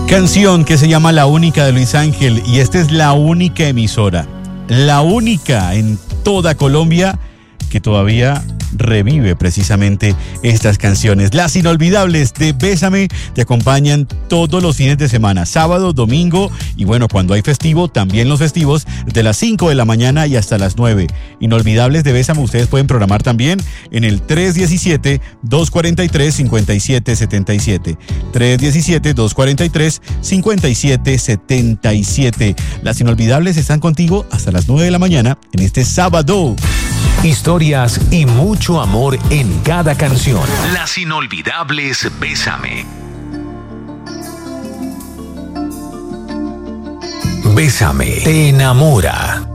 Canción que se llama La Única de Luis Ángel, y esta es la única emisora, la única en toda Colombia que todavía revive precisamente estas canciones. Las inolvidables de Bésame te acompañan todos los fines de semana, sábado, domingo y bueno, cuando hay festivo, también los festivos, de las 5 de la mañana y hasta las 9. Inolvidables de Bésame ustedes pueden programar también en el 317-243-5777. 317-243-5777. Las inolvidables están contigo hasta las 9 de la mañana en este sábado. Historias y mucho amor en cada canción. Las inolvidables Bésame. Bésame te enamora.